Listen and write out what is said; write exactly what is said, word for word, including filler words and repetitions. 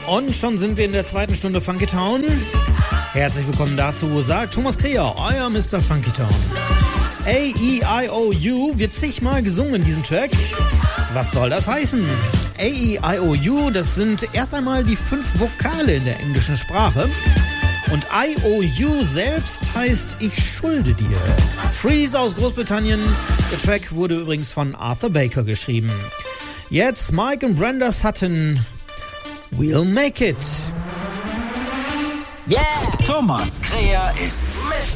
Und schon sind wir in der zweiten Stunde Funky Town. Herzlich willkommen dazu, sagt Thomas Kreher, euer Mister Funky Town. A E I O U wird zigmal gesungen in diesem Track. Was soll das heißen? A E I O U, das sind erst einmal die fünf Vokale in der englischen Sprache. Und I O U selbst heißt Ich schulde dir. Freeze aus Großbritannien. Der Track wurde übrigens von Arthur Baker geschrieben. Jetzt Mike und Brenda Sutton. We'll make it. Yeah! Thomas Kreher ist Mister